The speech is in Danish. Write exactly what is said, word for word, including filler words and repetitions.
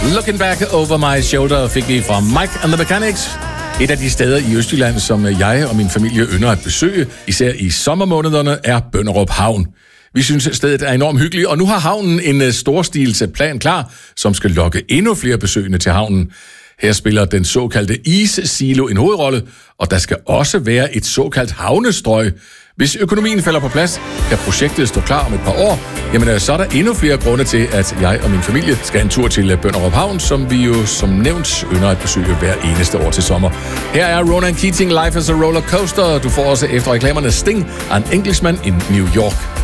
Looking Back Over My Shoulder fik vi fra Mike and the Mechanics. Et af de steder i Østjylland, som jeg og min familie ynder at besøge, især i sommermånederne, er Bønderup Havn. Vi synes, stedet er enormt hyggeligt, og nu har havnen en storstils plan klar, som skal lokke endnu flere besøgende til havnen. Her spiller den såkaldte issilo en hovedrolle, og der skal også være et såkaldt havnestrøg. Hvis økonomien falder på plads, kan projektet stå klar om et par år. Jamen, så er der endnu flere grunde til, at jeg og min familie skal en tur til Bønderup Havn, som vi jo som nævnt ynder at besøge hver eneste år til sommer. Her er Ronan Keating, Life is a Roller Coaster. Du får også efter reklamerne Sting, An Englishman in New York.